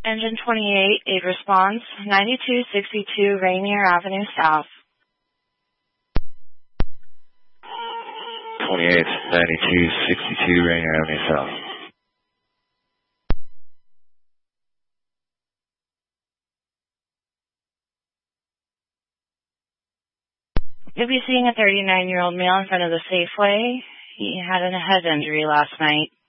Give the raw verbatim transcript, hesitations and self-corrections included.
Engine twenty-eight, aid response, ninety-two sixty-two Rainier Avenue South. twenty-eight, ninety-two sixty-two Rainier Avenue South. You'll be seeing a thirty-nine-year-old male in front of the Safeway. He had a head injury last night.